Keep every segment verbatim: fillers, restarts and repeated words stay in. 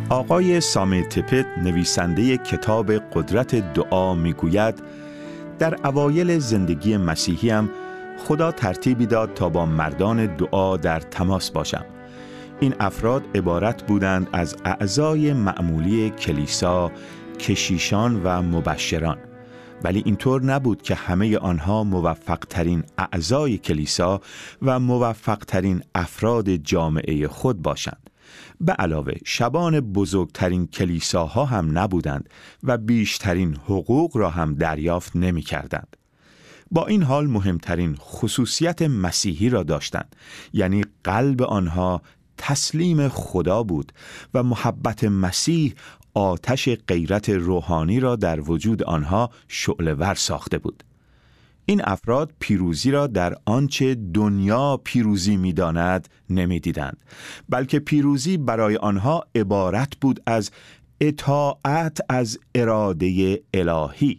آقای ساموئل تپت نویسنده کتاب قدرت دعا میگوید در اوایل زندگی مسیحیم خدا ترتیبی داد تا با مردان دعا در تماس باشم. این افراد عبارت بودند از اعضای معمولی کلیسا، کشیشان و مبشران. ولی اینطور نبود که همه آنها موفق ترین اعضای کلیسا و موفق ترین افراد جامعه خود باشند. به علاوه شبان بزرگترین کلیساها هم نبودند و بیشترین حقوق را هم دریافت نمی کردند. با این حال مهمترین خصوصیت مسیحی را داشتند، یعنی قلب آنها تسلیم خدا بود و محبت مسیح آتش غیرت روحانی را در وجود آنها شعله‌ور ساخته بود. این افراد پیروزی را در آنچه دنیا پیروزی می‌داند نمی‌دیدند، بلکه پیروزی برای آنها عبارت بود از اطاعت از اراده الهی.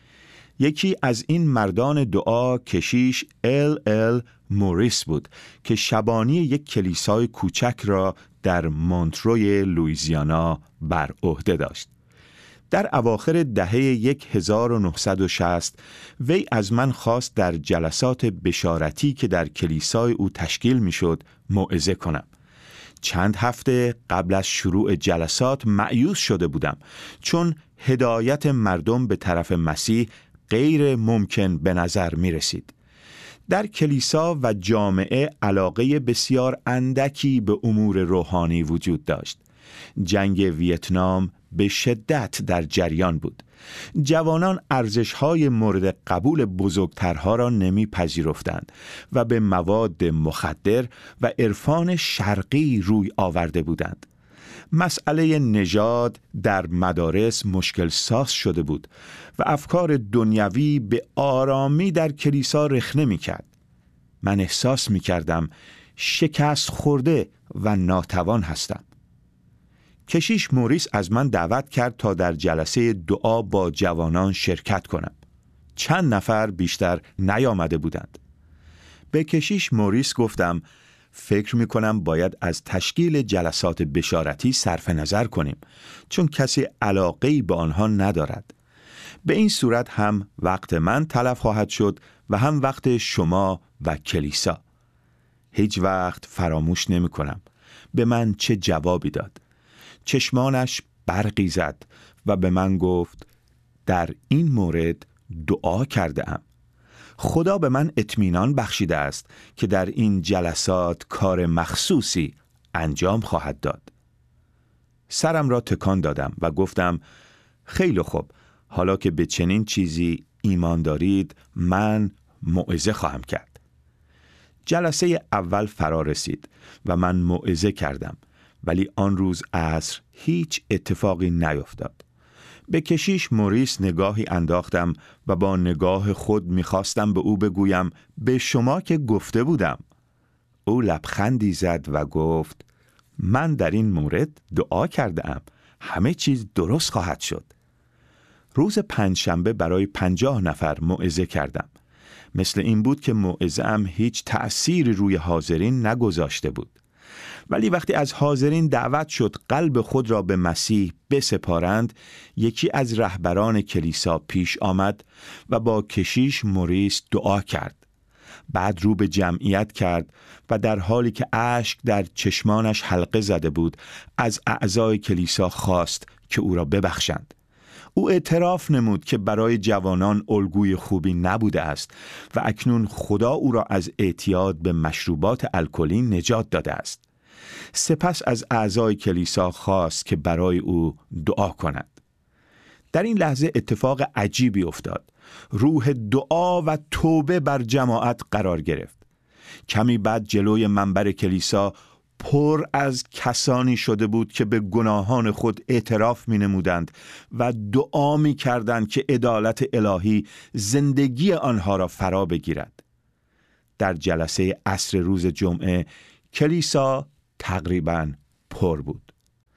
یکی از این مردان دعا کشیش ال ال موریس بود که شبانی یک کلیسای کوچک را در مونتروی لوئیزیانا بر عهده داشت. در اواخر دهه هزار و نهصد و شصت وی از من خواست در جلسات بشارتی که در کلیسای او تشکیل میشد موعظه کنم. چند هفته قبل از شروع جلسات مایوس شده بودم، چون هدایت مردم به طرف مسیح غیر ممکن به نظر می رسید. در کلیسا و جامعه علاقه بسیار اندکی به امور روحانی وجود داشت. جنگ ویتنام به شدت در جریان بود. جوانان ارزش‌های مورد قبول بزرگترها را نمی‌پذیرفتند و به مواد مخدر و عرفان شرقی روی آورده بودند. مسئله نژاد در مدارس مشکل ساز شده بود و افکار دنیوی به آرامی در کلیسا رخنه می‌کرد. من احساس می‌کردم شکست خورده و ناتوان هستم. کشیش موریس از من دعوت کرد تا در جلسه دعا با جوانان شرکت کنم. چند نفر بیشتر نیامده بودند. به کشیش موریس گفتم فکر می کنم باید از تشکیل جلسات بشارتی صرف نظر کنیم، چون کسی علاقه‌ای به آنها ندارد. به این صورت هم وقت من تلف خواهد شد و هم وقت شما و کلیسا. هیچ وقت فراموش نمی کنم به من چه جوابی داد. چشمانش برقی زد و به من گفت در این مورد دعا کرده ام. خدا به من اطمینان بخشیده است که در این جلسات کار مخصوصی انجام خواهد داد. سرم را تکان دادم و گفتم خیلی خوب، حالا که به چنین چیزی ایمان دارید من موعظه خواهم کرد. جلسه اول فرا رسید و من موعظه کردم، ولی آن روز عصر هیچ اتفاقی نیفتاد. به کشیش موریس نگاهی انداختم و با نگاه خود میخواستم به او بگویم به شما که گفته بودم. او لبخندی زد و گفت من در این مورد دعا کرده ام. همه چیز درست خواهد شد. روز پنجشنبه برای پنجاه نفر موعظه کردم. مثل این بود که موعظه ام هیچ تأثیری روی حاضرین نگذاشته بود. ولی وقتی از حاضرین دعوت شد قلب خود را به مسیح بسپارند، یکی از رهبران کلیسا پیش آمد و با کشیش موریس دعا کرد. بعد رو به جمعیت کرد و در حالی که اشک در چشمانش حلقه زده بود از اعضای کلیسا خواست که او را ببخشند. او اعتراف نمود که برای جوانان الگوی خوبی نبوده است و اکنون خدا او را از اعتیاد به مشروبات الکلی نجات داده است. سپس از اعضای کلیسا خواست که برای او دعا کنند. در این لحظه اتفاق عجیبی افتاد. روح دعا و توبه بر جماعت قرار گرفت. کمی بعد جلوی منبر کلیسا پر از کسانی شده بود که به گناهان خود اعتراف می نمودند و دعا می کردند که عدالت الهی زندگی آنها را فرا بگیرد. در جلسه عصر روز جمعه کلیسا تقریباً پر بود.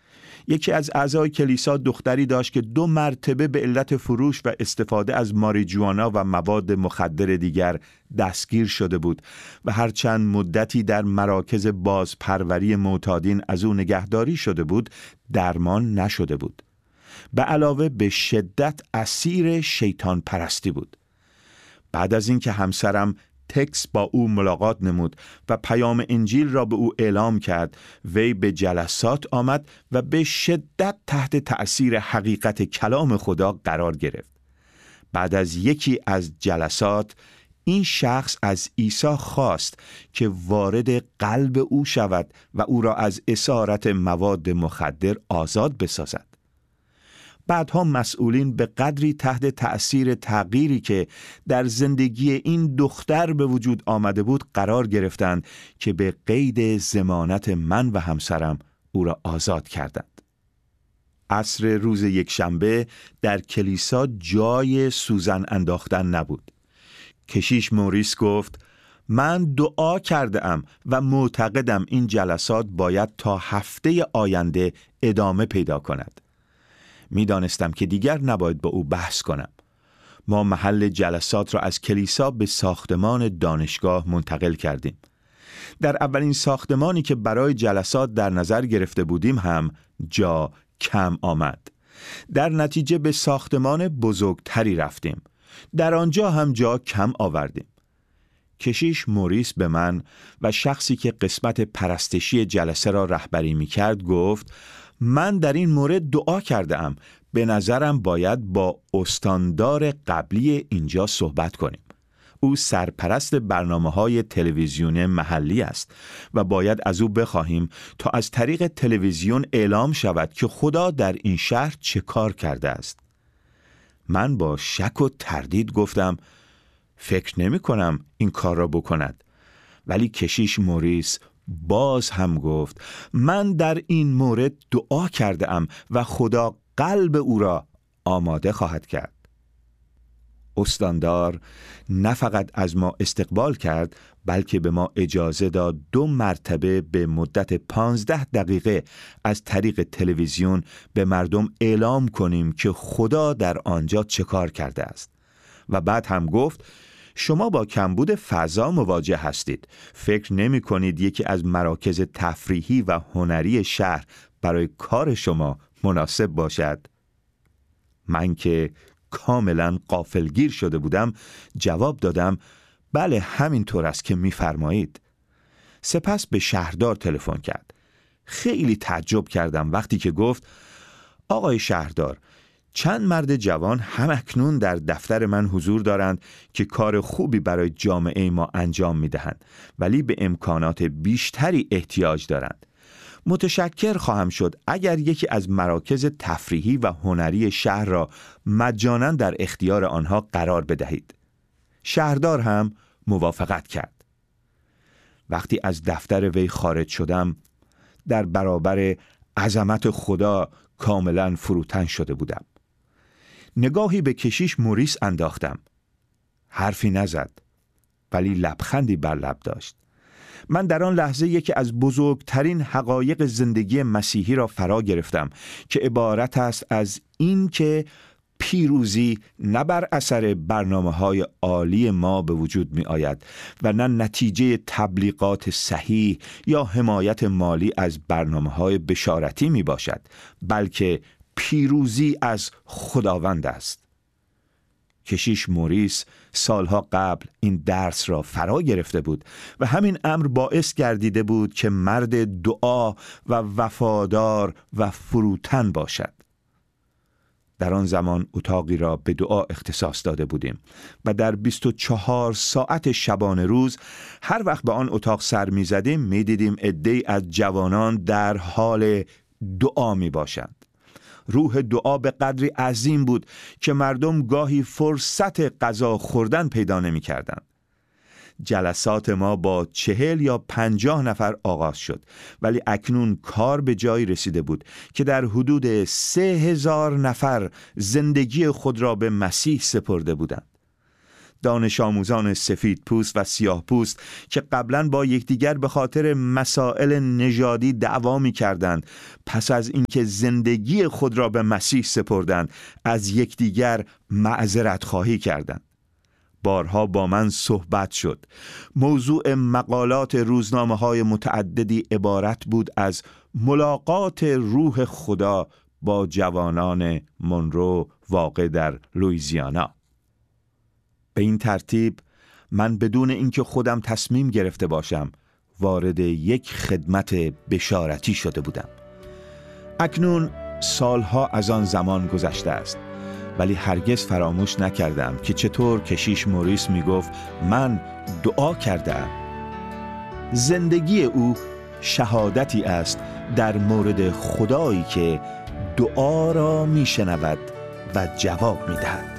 یکی از اعضای کلیسا دختری داشت که دو مرتبه به علت فروش و استفاده از ماریجوانا و مواد مخدر دیگر دستگیر شده بود و هرچند مدتی در مراکز بازپروری معتادین از او نگهداری شده بود، درمان نشده بود. به علاوه به شدت اسیر شیطان پرستی بود. بعد از اینکه همسرم تکس با او ملاقات نمود و پیام انجیل را به او اعلام کرد، وی به جلسات آمد و به شدت تحت تأثیر حقیقت کلام خدا قرار گرفت. بعد از یکی از جلسات این شخص از عیسی خواست که وارد قلب او شود و او را از اسارت مواد مخدر آزاد بسازد. بعدها مسئولین به قدری تحت تأثیر تغییری که در زندگی این دختر به وجود آمده بود قرار گرفتند که به قید ضمانت من و همسرم او را آزاد کردند. عصر روز یکشنبه در کلیسا جای سوزن انداختن نبود. کشیش موریس گفت: من دعا کرده ام و معتقدم این جلسات باید تا هفته آینده ادامه پیدا کند. می دانستم که دیگر نباید با او بحث کنم. ما محل جلسات را از کلیسا به ساختمان دانشگاه منتقل کردیم. در اولین ساختمانی که برای جلسات در نظر گرفته بودیم هم جا کم آمد. در نتیجه به ساختمان بزرگتری رفتیم. در آنجا هم جا کم آوردیم. کشیش موریس به من و شخصی که قسمت پرستشی جلسه را رهبری می کرد گفت: من در این مورد دعا کرده ام. به نظرم باید با استاندار قبلی اینجا صحبت کنیم. او سرپرست برنامه‌های تلویزیون محلی است و باید از او بخواهیم تا از طریق تلویزیون اعلام شود که خدا در این شهر چه کار کرده است. من با شک و تردید گفتم: فکر نمی کنم این کار را بکند. ولی کشیش موریس باز هم گفت: من در این مورد دعا کرده ام و خدا قلب او را آماده خواهد کرد. استاندار نه فقط از ما استقبال کرد، بلکه به ما اجازه داد دو مرتبه به مدت پانزده دقیقه از طریق تلویزیون به مردم اعلام کنیم که خدا در آنجا چه کار کرده است. و بعد هم گفت: شما با کمبود فضا مواجه هستید. فکر نمی کنید یکی از مراکز تفریحی و هنری شهر برای کار شما مناسب باشد؟ من که کاملا غافلگیر شده بودم جواب دادم: بله، همینطور است که می‌فرمایید. سپس به شهردار تلفن کرد. خیلی تعجب کردم وقتی که گفت: آقای شهردار، چند مرد جوان همکنون در دفتر من حضور دارند که کار خوبی برای جامعه ما انجام می‌دهند، ولی به امکانات بیشتری احتیاج دارند. متشکر خواهم شد اگر یکی از مراکز تفریحی و هنری شهر را مجانا در اختیار آنها قرار بدهید. شهردار هم موافقت کرد. وقتی از دفتر وی خارج شدم، در برابر عظمت خدا کاملا فروتن شده بودم. نگاهی به کشیش موریس انداختم. حرفی نزد، ولی لبخندی بر لب داشت. من در آن لحظه یکی از بزرگترین حقایق زندگی مسیحی را فرا گرفتم که عبارت است از این که پیروزی نه بر اثر برنامه‌های عالی ما به وجود می آید و نه نتیجه تبلیغات صحیح یا حمایت مالی از برنامه‌های بشارتی می باشد، بلکه پیروزی از خداوند است. کشیش موریس سالها قبل این درس را فرا گرفته بود و همین امر باعث گردیده بود که مرد دعا و وفادار و فروتن باشد. در آن زمان اتاقی را به دعا اختصاص داده بودیم و در بیست و چهار ساعت شبانه روز هر وقت به آن اتاق سر می زدیم می دیدیم عده‌ای از جوانان در حال دعا می باشند. روح دعا به قدری عظیم بود که مردم گاهی فرصت غذا خوردن پیدا نمی کردند. جلسات ما با چهل یا پنجاه نفر آغاز شد، ولی اکنون کار به جایی رسیده بود که در حدود سه هزار نفر زندگی خود را به مسیح سپرده بودند. دانش آموزان سفید پوست و سیاه پوست که قبلا با یکدیگر به خاطر مسائل نژادی دعوا می‌کردند، پس از اینکه زندگی خود را به مسیح سپردند از یکدیگر معذرت خواهی کردند. بارها با من صحبت شد. موضوع مقالات روزنامه‌های متعددی عبارت بود از ملاقات روح خدا با جوانان مونرو واقع در لوئیزیانا. به این ترتیب من بدون اینکه خودم تصمیم گرفته باشم وارد یک خدمت بشارتی شده بودم. اکنون سالها از آن زمان گذشته است، ولی هرگز فراموش نکردم که چطور کشیش موریس می گفت من دعا کردم. زندگی او شهادتی است در مورد خدایی که دعا را می شنود و جواب می دهد.